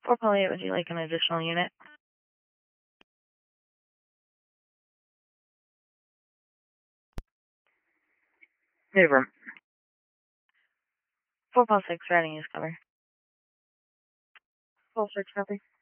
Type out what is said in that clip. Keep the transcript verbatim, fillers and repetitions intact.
four Poly eight, would you like an additional unit? Over. four Poly six, routing use cover. four six, copy.